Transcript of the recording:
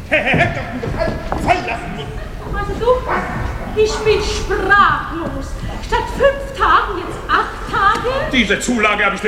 Fall lassen! Also du, ich bin sprachlos. Statt 5 Tagen jetzt 8 Tage? Diese Zulage habe ich